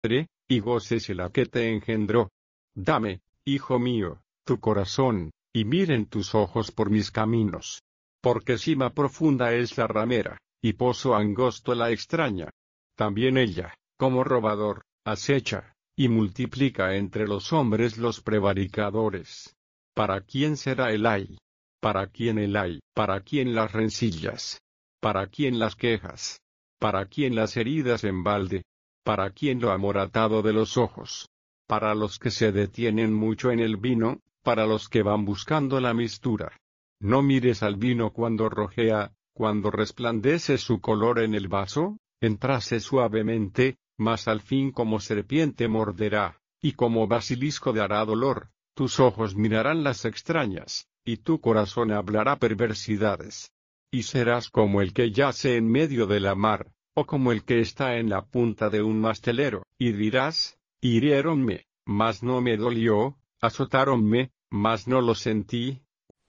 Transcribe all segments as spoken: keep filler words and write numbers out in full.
y gócese la que te engendró. Dame, hijo mío, tu corazón, y miren tus ojos por mis caminos. Porque cima profunda es la ramera, y pozo angosto la extraña. También ella, como robador, acecha, y multiplica entre los hombres los prevaricadores. ¿Para quién será el ay? ¿Para quién el ay? ¿Para quién las rencillas? ¿Para quién las quejas? ¿Para quién las heridas en balde? ¿Para quién lo amoratado de los ojos? Para los que se detienen mucho en el vino, para los que van buscando la mistura. No mires al vino cuando rojea, cuando resplandece su color en el vaso, entrase suavemente, mas al fin como serpiente morderá, y como basilisco dará dolor, tus ojos mirarán las extrañas, y tu corazón hablará perversidades. Y serás como el que yace en medio de la mar, o como el que está en la punta de un mastelero, y dirás, hiriéronme, mas no me dolió, azotáronme, mas no lo sentí.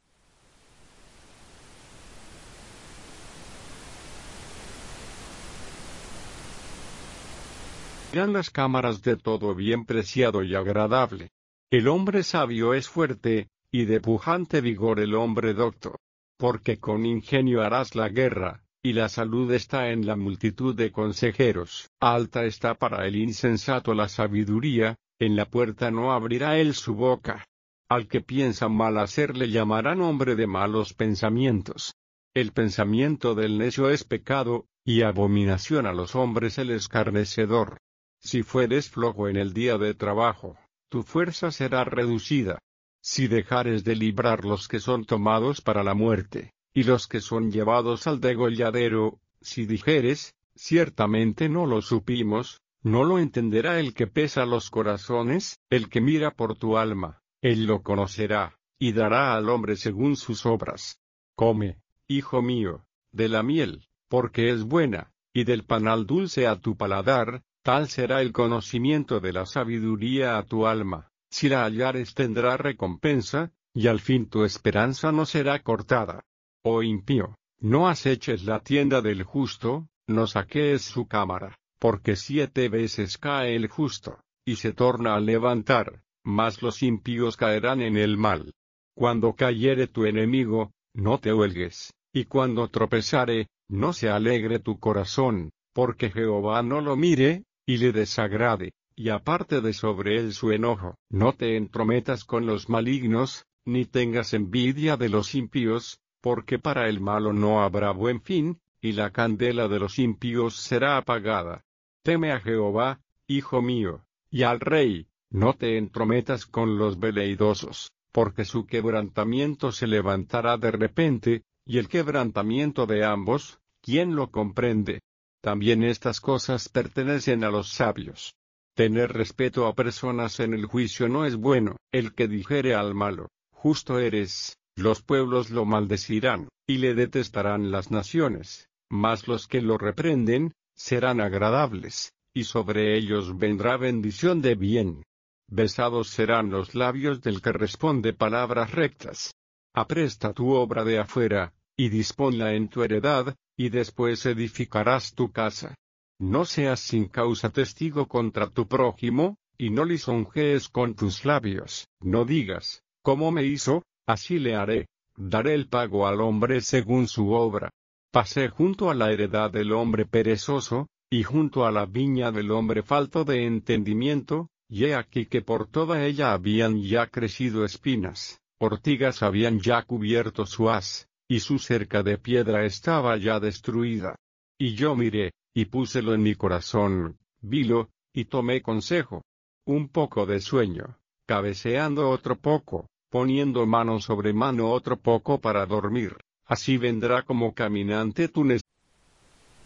Eran las cámaras de todo bien preciado y agradable. El hombre sabio es fuerte, y de pujante vigor el hombre docto. Porque con ingenio harás la guerra, y la salud está en la multitud de consejeros. Alta está para el insensato la sabiduría, en la puerta no abrirá él su boca. Al que piensa mal hacer le llamarán hombre de malos pensamientos. El pensamiento del necio es pecado, y abominación a los hombres el escarnecedor. Si fueres flojo en el día de trabajo, tu fuerza será reducida. Si dejares de librar los que son tomados para la muerte, y los que son llevados al degolladero, si dijeres, ciertamente no lo supimos, no lo entenderá el que pesa los corazones, el que mira por tu alma, él lo conocerá, y dará al hombre según sus obras. Come, hijo mío, de la miel, porque es buena, y del panal dulce a tu paladar, tal será el conocimiento de la sabiduría a tu alma. Si la hallares tendrá recompensa, y al fin tu esperanza no será cortada. Oh impío, no aceches la tienda del justo, no saquees su cámara, porque siete veces cae el justo, y se torna a levantar, mas los impíos caerán en el mal. Cuando cayere tu enemigo, no te huelgues, y cuando tropezare, no se alegre tu corazón, porque Jehová no lo mire, y le desagrade, y aparte de sobre él su enojo. No te entrometas con los malignos, ni tengas envidia de los impíos, porque para el malo no habrá buen fin, y la candela de los impíos será apagada. Teme a Jehová, hijo mío, y al rey, no te entrometas con los veleidosos, porque su quebrantamiento se levantará de repente, y el quebrantamiento de ambos, ¿quién lo comprende? También estas cosas pertenecen a los sabios. Tener respeto a personas en el juicio no es bueno. El que dijere al malo, justo eres, los pueblos lo maldecirán, y le detestarán las naciones, mas los que lo reprenden, serán agradables, y sobre ellos vendrá bendición de bien. Besados serán los labios del que responde palabras rectas. Apresta tu obra de afuera, y disponla en tu heredad, y después edificarás tu casa. No seas sin causa testigo contra tu prójimo, y no lisonjees con tus labios. No digas, ¿cómo me hizo? Así le haré. Daré el pago al hombre según su obra. Pasé junto a la heredad del hombre perezoso, y junto a la viña del hombre falto de entendimiento, y he aquí que por toda ella habían ya crecido espinas, ortigas habían ya cubierto su haz, y su cerca de piedra estaba ya destruida. Y yo miré, y púselo en mi corazón, vilo, y tomé consejo. Un poco de sueño, cabeceando otro poco, poniendo mano sobre mano otro poco para dormir, así vendrá como caminante tu necesidad.